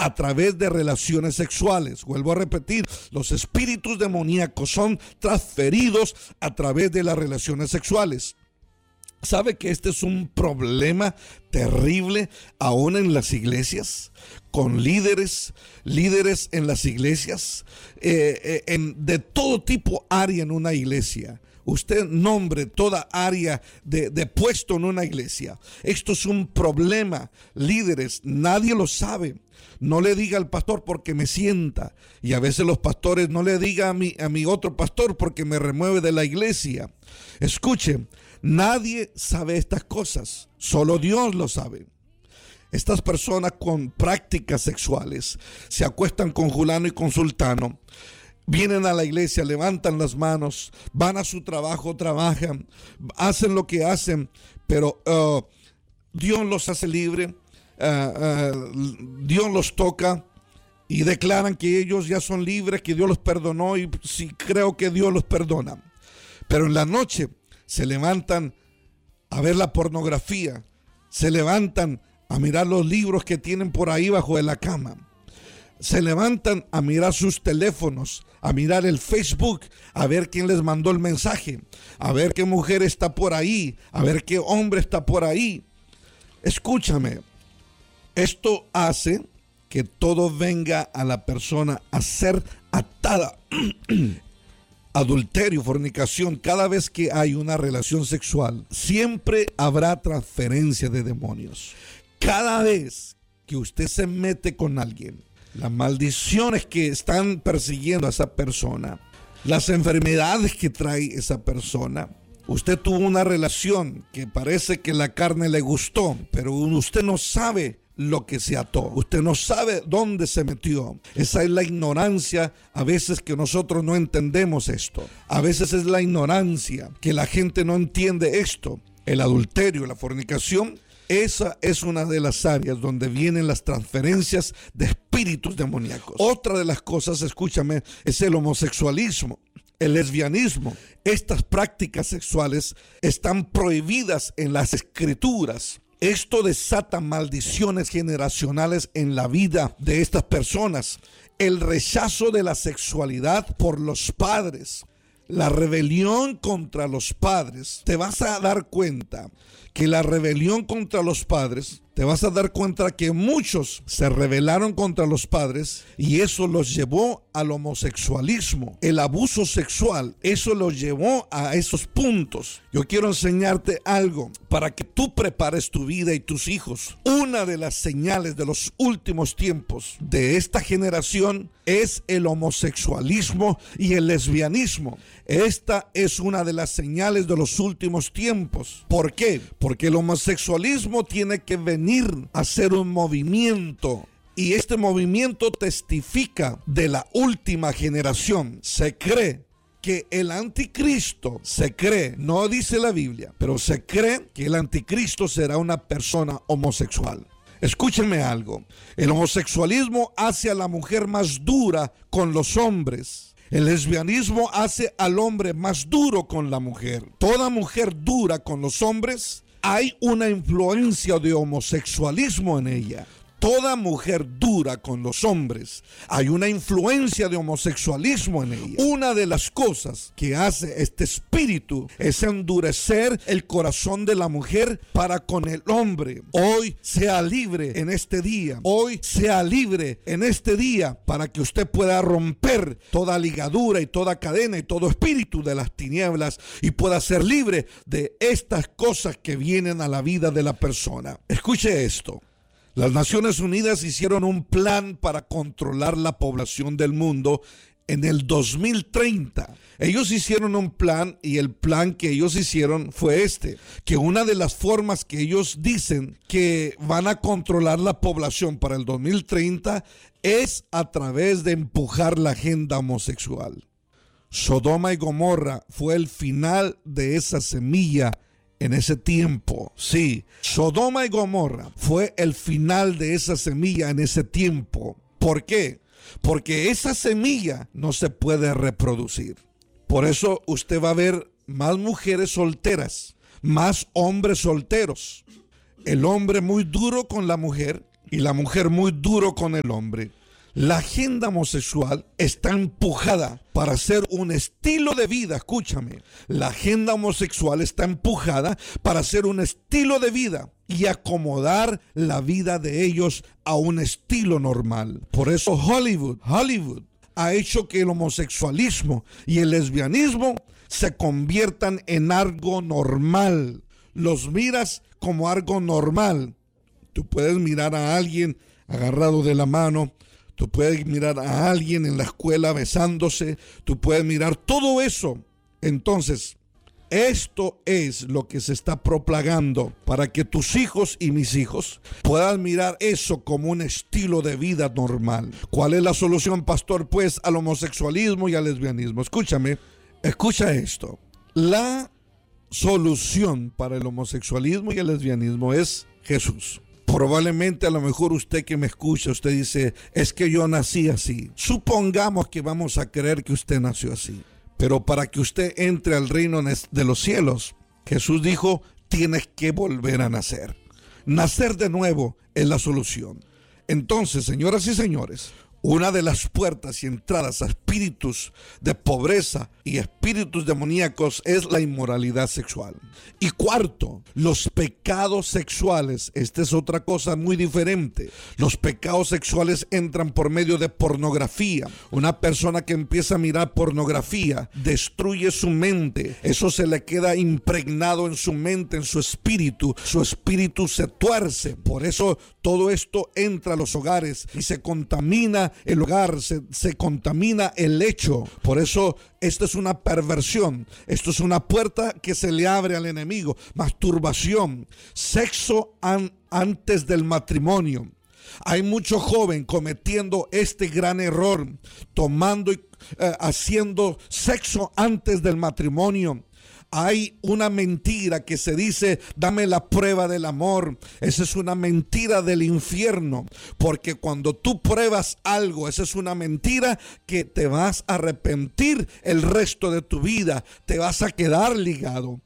a través de relaciones sexuales. Vuelvo a repetir, los espíritus demoníacos son transferidos a través de las relaciones sexuales. ¿Sabe que este es un problema terrible aún en las iglesias? Con líderes en las iglesias, de todo tipo área en una iglesia. Usted nombre toda área de puesto en una iglesia. Esto es un problema. Líderes, nadie lo sabe. No le diga al pastor porque me sienta. Y a veces los pastores no le diga a mi otro pastor porque me remueve de la iglesia. Escuche, nadie sabe estas cosas. Solo Dios lo sabe. Estas personas con prácticas sexuales se acuestan con fulano y con sultano. Vienen a la iglesia, levantan las manos, van a su trabajo, trabajan, hacen lo que hacen, pero Dios los hace libre, Dios los toca y declaran que ellos ya son libres, que Dios los perdonó, y sí, creo que Dios los perdona. Pero en la noche se levantan a ver la pornografía, se levantan a mirar los libros que tienen por ahí bajo de la cama. Se levantan a mirar sus teléfonos, a mirar el Facebook, a ver quién les mandó el mensaje, a ver qué mujer está por ahí, a ver qué hombre está por ahí. Escúchame, esto hace que todo venga a la persona a ser atada. Adulterio, fornicación, cada vez que hay una relación sexual, siempre habrá transferencia de demonios. Cada vez que usted se mete con alguien, las maldiciones que están persiguiendo a esa persona, las enfermedades que trae esa persona. Usted tuvo una relación que parece que la carne le gustó, pero usted no sabe lo que se ató. Usted no sabe dónde se metió. Esa es la ignorancia. A veces que nosotros no entendemos esto. A veces es la ignorancia que la gente no entiende esto. El adulterio, la fornicación. Esa es una de las áreas donde vienen las transferencias de espíritus demoníacos. Otra de las cosas, escúchame, es el homosexualismo, el lesbianismo. Estas prácticas sexuales están prohibidas en las escrituras. Esto desata maldiciones generacionales en la vida de estas personas. El rechazo de la sexualidad por los padres. La rebelión contra los padres. Te vas a dar cuenta que la rebelión contra los padres, te vas a dar cuenta que muchos se rebelaron contra los padres y eso los llevó al homosexualismo, el abuso sexual, eso los llevó a esos puntos. Yo quiero enseñarte algo para que tú prepares tu vida y tus hijos. Una de las señales de los últimos tiempos de esta generación es el homosexualismo y el lesbianismo. Esta es una de las señales de los últimos tiempos. ¿Por qué? Porque el homosexualismo tiene que venir a ser un movimiento. Y este movimiento testifica de la última generación. Se cree que el anticristo, no dice la Biblia, pero se cree que el anticristo será una persona homosexual. Escúchenme algo. El homosexualismo hace a la mujer más dura con los hombres. El lesbianismo hace al hombre más duro con la mujer. Toda mujer dura con los hombres, hay una influencia de homosexualismo en ella. Toda mujer dura con los hombres, hay una influencia de homosexualismo en ella. Una de las cosas que hace este espíritu es endurecer el corazón de la mujer para con el hombre. Hoy sea libre en este día. Hoy sea libre en este día para que usted pueda romper toda ligadura y toda cadena y todo espíritu de las tinieblas y pueda ser libre de estas cosas que vienen a la vida de la persona. Escuche esto. Las Naciones Unidas hicieron un plan para controlar la población del mundo en el 2030. Ellos hicieron un plan y el plan que ellos hicieron fue que una de las formas que ellos dicen que van a controlar la población para el 2030 es a través de empujar la agenda homosexual. Sodoma y Gomorra fue el final de esa semilla. En ese tiempo, sí, Sodoma y Gomorra fue el final de esa semilla en ese tiempo. ¿Por qué? Porque esa semilla no se puede reproducir. Por eso usted va a ver más mujeres solteras, más hombres solteros. El hombre muy duro con la mujer y la mujer muy duro con el hombre. La agenda homosexual está empujada para ser un estilo de vida. Escúchame, la agenda homosexual está empujada para ser un estilo de vida y acomodar la vida de ellos a un estilo normal. Por eso Hollywood ha hecho que el homosexualismo y el lesbianismo se conviertan en algo normal. Los miras como algo normal. Tú puedes mirar a alguien agarrado de la mano. Tú puedes mirar a alguien en la escuela besándose. Tú puedes mirar todo eso. Entonces, esto es lo que se está propagando para que tus hijos y mis hijos puedan mirar eso como un estilo de vida normal. ¿Cuál es la solución, pastor? Pues al homosexualismo y al lesbianismo. Escúchame, escucha esto. La solución para el homosexualismo y el lesbianismo es Jesús. Probablemente a lo mejor usted que me escucha, usted dice, es que yo nací así. Supongamos que vamos a creer que usted nació así. Pero para que usted entre al reino de los cielos, Jesús dijo, tienes que volver a nacer. Nacer de nuevo es la solución. Entonces, señoras y señores, una de las puertas y entradas a espíritus de pobreza y espíritus demoníacos es la inmoralidad sexual. Y cuarto, los pecados sexuales. Esta es otra cosa muy diferente. Los pecados sexuales entran por medio de pornografía. Una persona que empieza a mirar pornografía destruye su mente. Eso se le queda impregnado en su mente, en su espíritu. Su espíritu se tuerce. Por eso todo esto entra a los hogares y se contamina el hogar, se contamina el lecho. Por eso esto es una perversión. Esto es una puerta que se le abre al enemigo. Masturbación, sexo antes del matrimonio. Hay mucho joven cometiendo este gran error, tomando y haciendo sexo antes del matrimonio. Hay una mentira que se dice, dame la prueba del amor. Esa es una mentira del infierno, porque cuando tú pruebas algo, esa es una mentira que te vas a arrepentir el resto de tu vida, te vas a quedar ligado.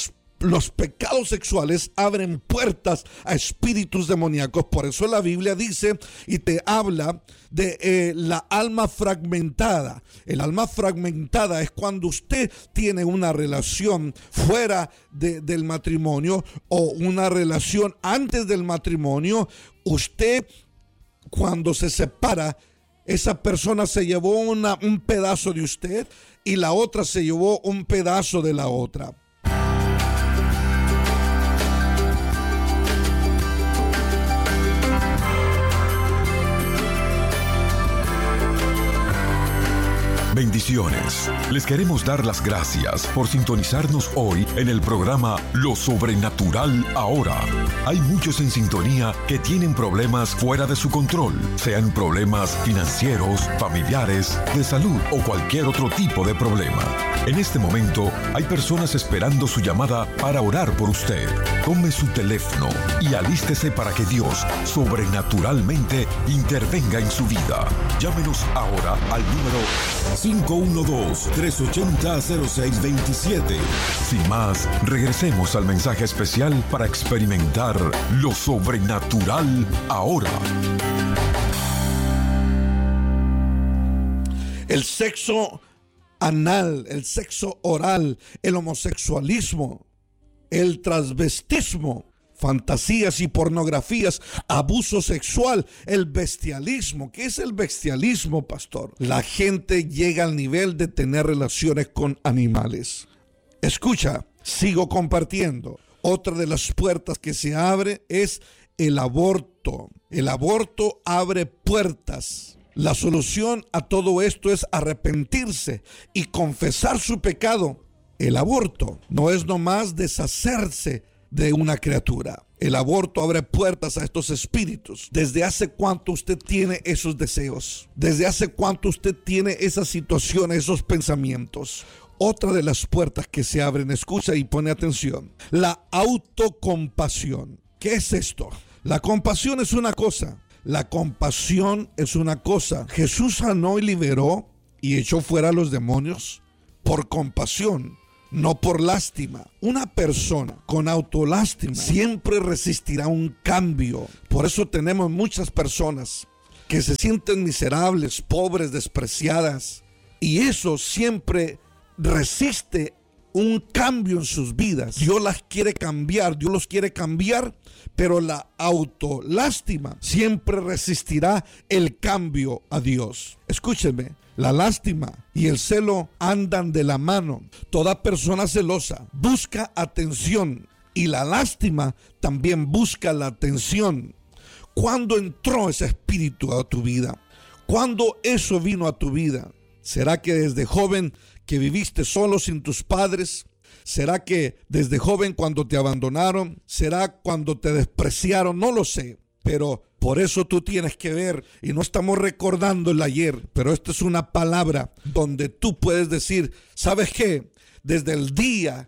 Los pecados sexuales abren puertas a espíritus demoníacos. Por eso la Biblia dice y te habla de la alma fragmentada. El alma fragmentada es cuando usted tiene una relación fuera del matrimonio o una relación antes del matrimonio. Usted, cuando se separa, esa persona se llevó un pedazo de usted y la otra se llevó un pedazo de la otra. Bendiciones. Les queremos dar las gracias por sintonizarnos hoy en el programa Lo Sobrenatural Ahora. Hay muchos en sintonía que tienen problemas fuera de su control, sean problemas financieros, familiares, de salud o cualquier otro tipo de problema. En este momento hay personas esperando su llamada para orar por usted. Tome su teléfono y alístese para que Dios sobrenaturalmente intervenga en su vida. Llámenos ahora al número 512-380-0627. Sin más, regresemos al mensaje especial para experimentar lo sobrenatural ahora. El sexo anal, el sexo oral, el homosexualismo, el transvestismo, fantasías y pornografías, abuso sexual, el bestialismo. ¿Qué es el bestialismo, pastor? La gente llega al nivel de tener relaciones con animales. Escucha, sigo compartiendo. Otra de las puertas que se abre es el aborto. El aborto abre puertas. La solución a todo esto es arrepentirse y confesar su pecado. El aborto no es nomás deshacerse de una criatura. El aborto abre puertas a estos espíritus. ¿Desde hace cuánto usted tiene esos deseos? ¿Desde hace cuánto usted tiene esas situaciones, esos pensamientos? Otra de las puertas que se abren, escucha y pone atención, la autocompasión. ¿Qué es esto? La compasión es una cosa. La compasión es una cosa. Jesús sanó y liberó y echó fuera a los demonios por compasión, no por lástima. Una persona con autolástima siempre resistirá un cambio. Por eso tenemos muchas personas que se sienten miserables, pobres, despreciadas, y eso siempre resiste un cambio en sus vidas. Dios las quiere cambiar, Dios los quiere cambiar, pero la autolástima siempre resistirá el cambio a Dios. Escúchenme, la lástima y el celo andan de la mano. Toda persona celosa busca atención y la lástima también busca la atención. ¿Cuándo entró ese espíritu a tu vida? ¿Cuándo eso vino a tu vida? ¿Será que desde joven que viviste solo sin tus padres? ¿Será que desde joven cuando te abandonaron? ¿Será cuando te despreciaron? No lo sé, pero por eso tú tienes que ver, y no estamos recordando el ayer, pero esta es una palabra donde tú puedes decir, ¿sabes qué? Desde el día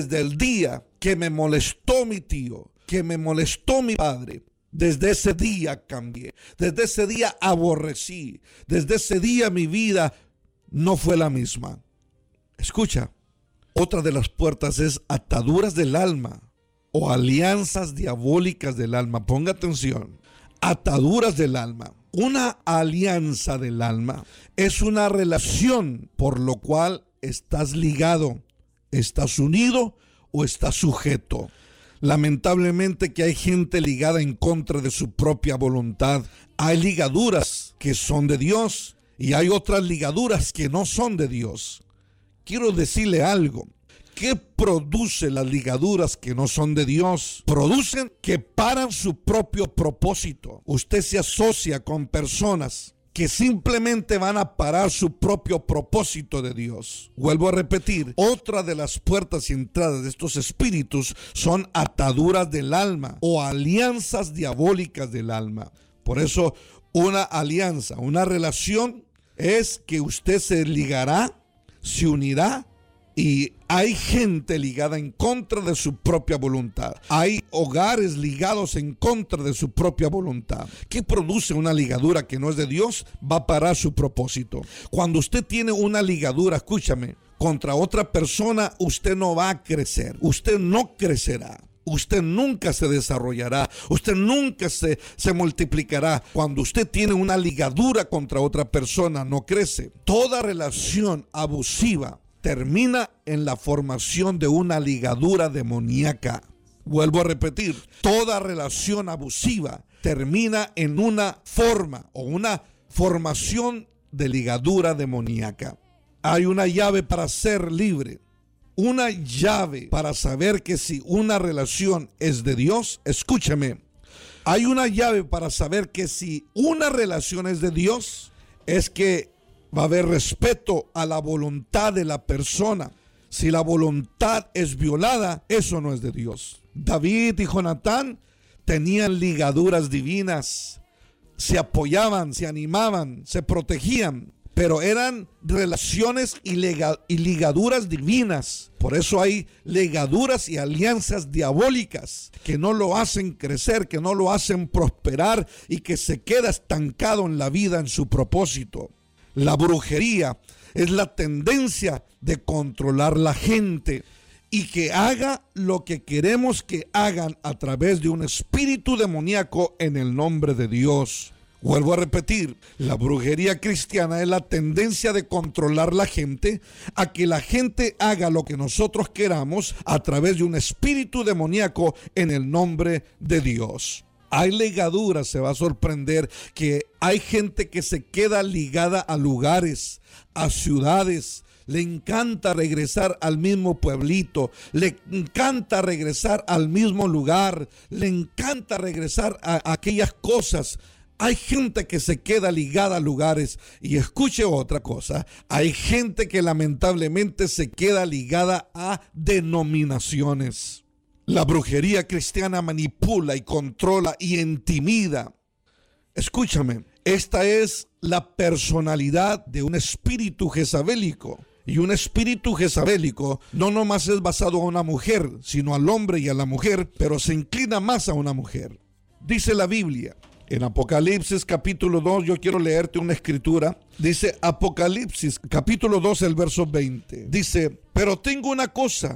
que me molestó mi tío, que me molestó mi padre, desde ese día cambié, desde ese día aborrecí, desde ese día mi vida no fue la misma. Escucha, otra de las puertas es ataduras del alma o alianzas diabólicas del alma. Ponga atención, ataduras del alma. Una alianza del alma es una relación por lo cual estás ligado, estás unido o estás sujeto. Lamentablemente que hay gente ligada en contra de su propia voluntad. Hay ligaduras que son de Dios y hay otras ligaduras que no son de Dios. Quiero decirle algo. ¿Qué produce las ligaduras que no son de Dios? Producen que paran su propio propósito. Usted se asocia con personas que simplemente van a parar su propio propósito de Dios. Vuelvo a repetir, otra de las puertas y entradas de estos espíritus son ataduras del alma o alianzas diabólicas del alma. Por eso, una alianza, una relación es que usted se ligará, se unirá, y hay gente ligada en contra de su propia voluntad. Hay hogares ligados en contra de su propia voluntad. ¿Qué produce una ligadura que no es de Dios? Va a parar su propósito. Cuando usted tiene una ligadura, escúchame, contra otra persona, usted no va a crecer. Usted no crecerá. Usted nunca se desarrollará. Usted nunca se multiplicará. Cuando usted tiene una ligadura contra otra persona, no crece. Toda relación abusiva termina en la formación de una ligadura demoníaca. Vuelvo a repetir, toda relación abusiva termina en una forma o una formación de ligadura demoníaca. Hay una llave para ser libre, una llave para saber que si una relación es de Dios. Escúcheme, hay una llave para saber que si una relación es de Dios, es que va a haber respeto a la voluntad de la persona. Si la voluntad es violada, eso no es de Dios. David y Jonatán tenían ligaduras divinas. Se apoyaban, se animaban, se protegían. Pero eran relaciones y ligaduras divinas. Por eso hay ligaduras y alianzas diabólicas que no lo hacen crecer, que no lo hacen prosperar y que se queda estancado en la vida, en su propósito. La brujería es la tendencia de controlar la gente y que haga lo que queremos que hagan a través de un espíritu demoníaco en el nombre de Dios. Vuelvo a repetir, la brujería cristiana es la tendencia de controlar la gente a que la gente haga lo que nosotros queramos a través de un espíritu demoníaco en el nombre de Dios. Hay ligaduras, se va a sorprender que hay gente que se queda ligada a lugares, a ciudades. Le encanta regresar al mismo pueblito, le encanta regresar al mismo lugar, le encanta regresar a aquellas cosas. Hay gente que se queda ligada a lugares. Y escuche otra cosa, hay gente que lamentablemente se queda ligada a denominaciones. La brujería cristiana manipula y controla y intimida. Escúchame, esta es la personalidad de un espíritu jezabélico. Y un espíritu jezabélico no nomás es basado a una mujer, sino al hombre y a la mujer, pero se inclina más a una mujer. Dice la Biblia, en Apocalipsis capítulo 2, yo quiero leerte una escritura. Dice Apocalipsis capítulo 2, el verso 20. Dice, pero tengo una cosa,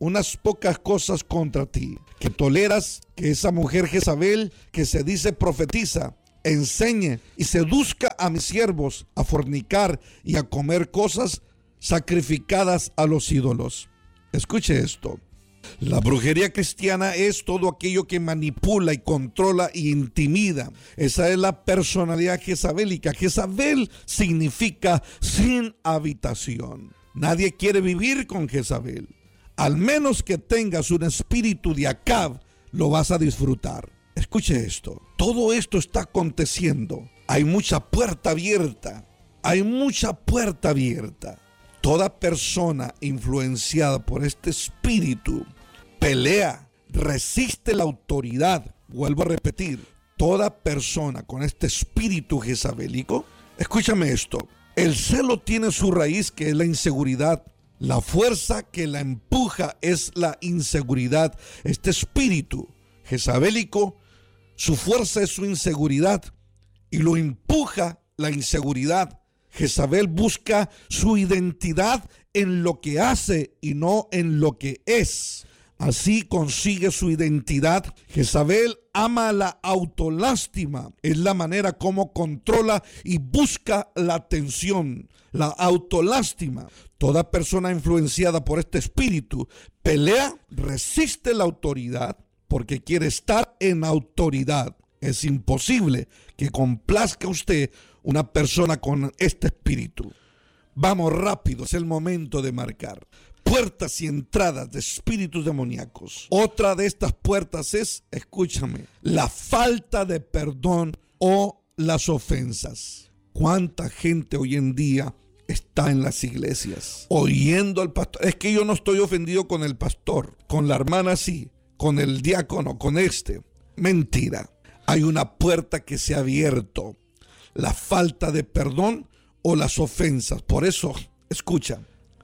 unas pocas cosas contra ti, que toleras que esa mujer Jezabel, que se dice profetiza, enseñe y seduzca a mis siervos a fornicar y a comer cosas sacrificadas a los ídolos. Escuche esto. La brujería cristiana es todo aquello que manipula y controla y intimida. Esa es la personalidad jezabélica. Jezabel significa sin habitación. Nadie quiere vivir con Jezabel. Al menos que tengas un espíritu de Acab, lo vas a disfrutar. Escuche esto. Todo esto está aconteciendo. Hay mucha puerta abierta. Hay mucha puerta abierta. Toda persona influenciada por este espíritu pelea, resiste la autoridad. Vuelvo a repetir, toda persona con este espíritu jezabélico, escúchame esto, el celo tiene su raíz, que es la inseguridad. La fuerza que la empuja es la inseguridad. Este espíritu jezabélico, su fuerza es su inseguridad y lo empuja la inseguridad. Jezabel busca su identidad en lo que hace y no en lo que es. Así consigue su identidad. Jezabel ama la autolástima. Es la manera como controla y busca la atención. La autolástima. Toda persona influenciada por este espíritu pelea, resiste la autoridad porque quiere estar en autoridad. Es imposible que complazca usted una persona con este espíritu. Vamos rápido, es el momento de marcar puertas y entradas de espíritus demoníacos. Otra de estas puertas es, escúchame, la falta de perdón o las ofensas. ¿Cuánta gente hoy en día está en las iglesias oyendo al pastor? Es que yo no estoy ofendido con el pastor, con la hermana sí, con el diácono, con este. Mentira. Hay una puerta que se ha abierto. La falta de perdón o las ofensas. Por eso, escucha,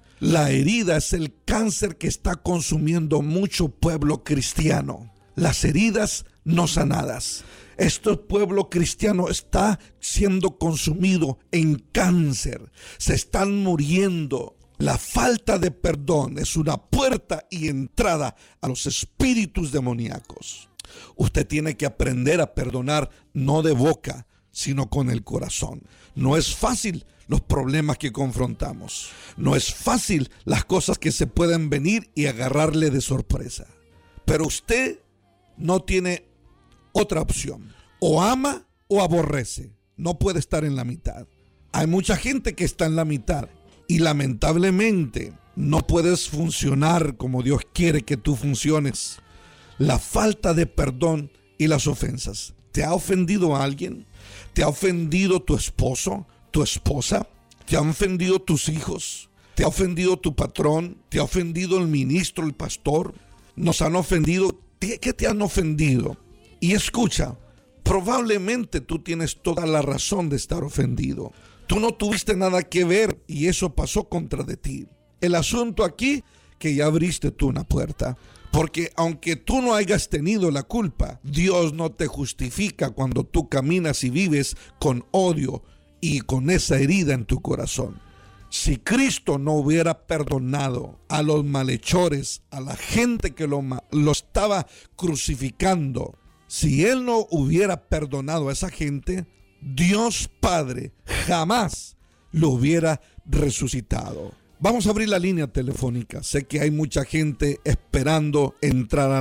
la herida es el cáncer que está consumiendo mucho pueblo cristiano. Las heridas no sanadas. Este pueblo cristiano está siendo consumido en cáncer. Se están muriendo. La falta de perdón es una puerta y entrada a los espíritus demoníacos. Usted tiene que aprender a perdonar, no de boca, sino con el corazón. No es fácil los problemas que confrontamos. No es fácil las cosas que se pueden venir y agarrarle de sorpresa. Pero usted no tiene otra opción. O ama o aborrece. No puede estar en la mitad. Hay mucha gente que está en la mitad y lamentablemente no puedes funcionar como Dios quiere que tú funciones. La falta de perdón y las ofensas. ¿Te ha ofendido a alguien? ¿Te ha ofendido tu esposo, tu esposa? ¿Te han ofendido tus hijos? ¿Te ha ofendido tu patrón? ¿Te ha ofendido el ministro, el pastor? ¿Nos han ofendido? ¿Qué te han ofendido? Y escucha, probablemente tú tienes toda la razón de estar ofendido. Tú no tuviste nada que ver y eso pasó contra de ti. El asunto aquí, que ya abriste tú una puerta. Porque aunque tú no hayas tenido la culpa, Dios no te justifica cuando tú caminas y vives con odio y con esa herida en tu corazón. Si Cristo no hubiera perdonado a los malhechores, a la gente que lo estaba crucificando, si Él no hubiera perdonado a esa gente, Dios Padre jamás lo hubiera resucitado. Vamos a abrir la línea telefónica. Sé que hay mucha gente esperando entrar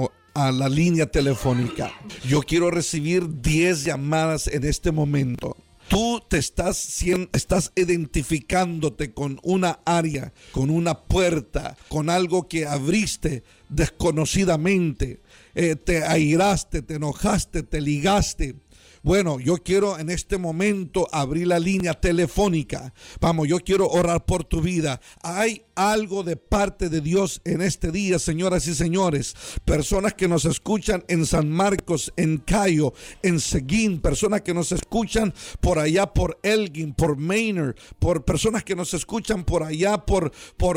a la línea telefónica. Yo quiero recibir 10 llamadas en este momento. Tú te estás identificándote con una área, con una puerta, con algo que abriste desconocidamente. Te airaste, te enojaste, te ligaste. Bueno, yo quiero en este momento abrir la línea telefónica. Vamos, yo quiero orar por tu vida. Hay algo de parte de Dios en este día, señoras y señores. Personas que nos escuchan en San Marcos, en Cayo, en Seguín. Personas que nos escuchan por allá por Elgin, por Maynard. Por personas que nos escuchan por allá por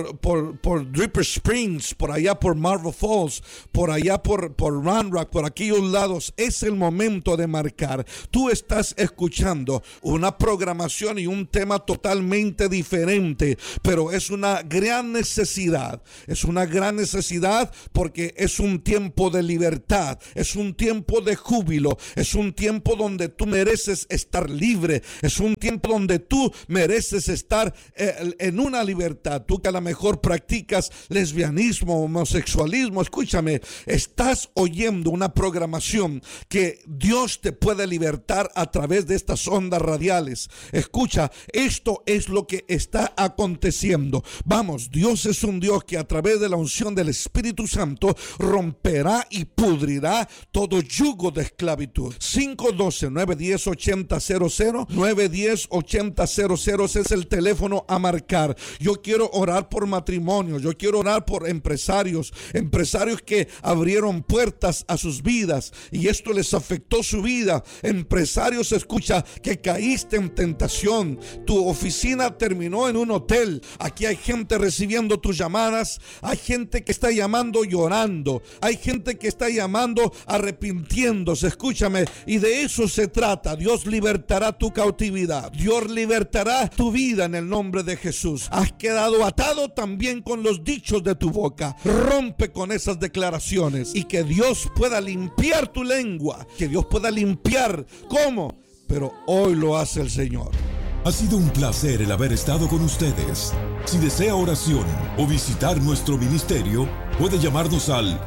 Dripper Springs, por allá por Marble Falls, por allá por Round Rock, por aquellos lados. Es el momento de marcar. tú estás escuchando una programación y un tema totalmente diferente, pero es una gran necesidad. Es una gran necesidad porque es un tiempo de libertad, es un tiempo de júbilo, es un tiempo donde tú mereces estar libre, es un tiempo donde tú mereces estar en una libertad. Tú que a lo mejor practicas lesbianismo, homosexualismo, escúchame, estás oyendo una programación que Dios te puede libertar a través de estas ondas radiales. Escucha, esto es lo que está aconteciendo. Vamos, Dios es un Dios que a través de la unción del Espíritu Santo romperá y pudrirá todo yugo de esclavitud. 512-910-8000, 910-8000, ese es el teléfono a marcar. Yo quiero orar por matrimonios, yo quiero orar por empresarios que abrieron puertas a sus vidas y esto les afectó su vida. Empresarios, escucha, que caíste en tentación, tu oficina terminó en un hotel. Aquí hay gente recibiendo tus llamadas, hay gente que está llamando llorando, hay gente que está llamando arrepintiéndose, escúchame, y de eso se trata. Dios libertará tu cautividad, Dios libertará tu vida en el nombre de Jesús. Has quedado atado también con los dichos de tu boca. Rompe con esas declaraciones y que Dios pueda limpiar tu lengua, que Dios pueda limpiar. ¿Cómo? Pero hoy lo hace el Señor. Ha sido un placer el haber estado con ustedes. Si desea oración o visitar nuestro ministerio, puede llamarnos al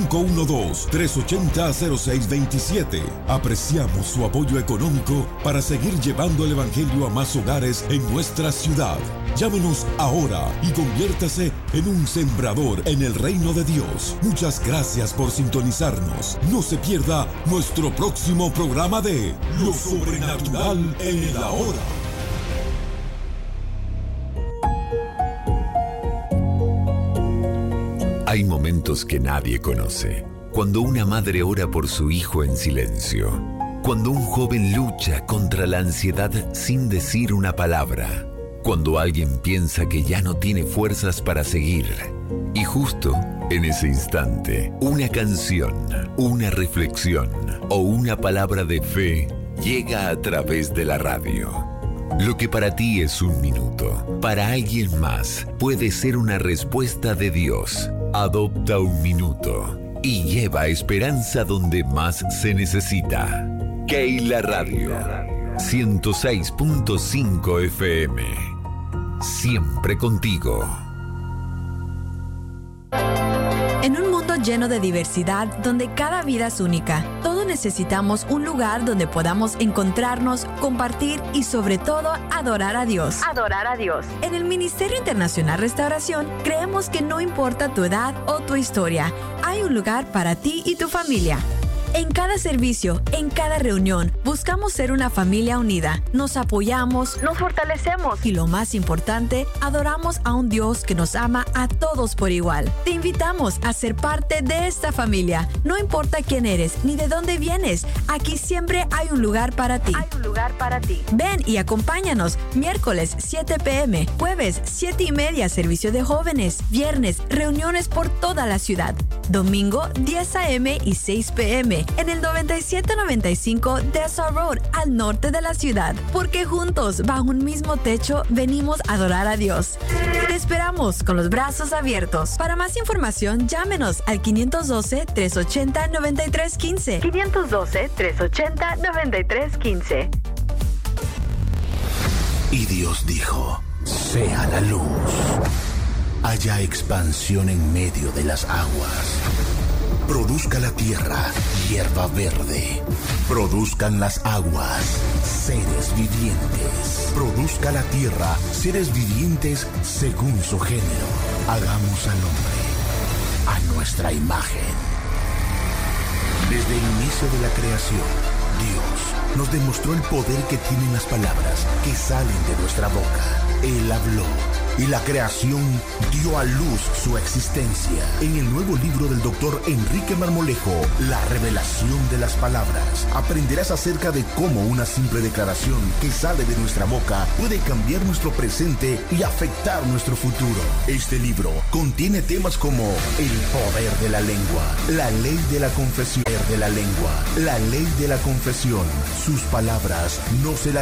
512-380-0627. Apreciamos su apoyo económico para seguir llevando el Evangelio a más hogares en nuestra ciudad. Llámenos ahora y conviértase en un sembrador en el reino de Dios. Muchas gracias por sintonizarnos. No se pierda nuestro próximo programa de Lo Sobrenatural en el Ahora. Hay momentos que nadie conoce. Cuando una madre ora por su hijo en silencio. Cuando un joven lucha contra la ansiedad sin decir una palabra. Cuando alguien piensa que ya no tiene fuerzas para seguir. Y justo en ese instante, una canción, una reflexión o una palabra de fe llega a través de la radio. Lo que para ti es un minuto, para alguien más puede ser una respuesta de Dios. Adopta un minuto y lleva esperanza donde más se necesita. Keila Radio, 106.5 FM. Siempre contigo. En un mundo lleno de diversidad, donde cada vida es única, todos necesitamos un lugar donde podamos encontrarnos, compartir y sobre todo adorar a Dios. Adorar a Dios. En el Ministerio Internacional Restauración, creemos que no importa tu edad o tu historia, hay un lugar para ti y tu familia. En cada servicio, en cada reunión, buscamos ser una familia unida. Nos apoyamos, nos fortalecemos y lo más importante, adoramos a un Dios que nos ama a todos por igual. Te invitamos a ser parte de esta familia. No importa quién eres ni de dónde vienes, aquí siempre hay un lugar para ti. Hay un lugar para ti. Ven y acompáñanos. Miércoles 7 p.m., jueves 7:30 servicio de jóvenes, viernes reuniones por toda la ciudad, domingo 10 a.m. y 6 p.m. en el 9795 Dessa Road, al norte de la ciudad, porque juntos, bajo un mismo techo, venimos a adorar a Dios. Te esperamos con los brazos abiertos. Para más información, llámenos al 512-380-9315. 512-380-9315. Y Dios dijo, sea la luz. Haya expansión en medio de las aguas. Produzca la tierra hierba verde. Produzcan las aguas seres vivientes. Produzca la tierra seres vivientes según su género. Hagamos al hombre a nuestra imagen. Desde el inicio de la creación, Dios nos demostró el poder que tienen las palabras que salen de nuestra boca. Él habló y la creación dio a luz su existencia. En el nuevo libro del doctor Enrique Marmolejo, La revelación de las palabras, aprenderás acerca de cómo una simple declaración que sale de nuestra boca puede cambiar nuestro presente y afectar nuestro futuro. Este libro contiene temas como el poder de la lengua, la ley de la confesión, la ley de la confesión. Sus palabras no se las